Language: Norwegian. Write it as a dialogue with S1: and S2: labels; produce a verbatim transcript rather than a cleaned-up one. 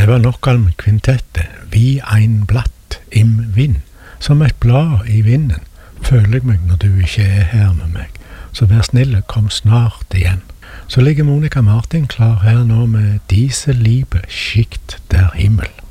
S1: var Knockholm Kvintette, vi ein blatt im vind. Som et blad i vinden, føler jeg meg når du ikke er her med meg. Så vær snill, kom snart igjen. Så ligger Monica Martin klar her nå med Diese Liebe, skikt der himmel.